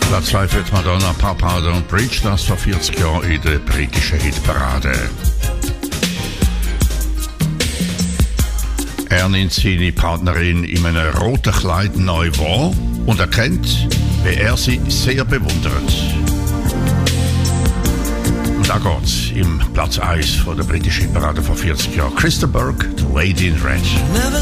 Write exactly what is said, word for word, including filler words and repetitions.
Platz zwei für Madonna, Papa Don't Preach, das vor vierzig Jahren in der britischen Hitparade. Er nimmt seine Partnerin in einem roten Kleid neu wahr und erkennt, wie er sie sehr bewundert. Und da geht's im Platz eins von der britischen Hitparade vor vierzig Jahren. Krista Burke, The Lady in Red.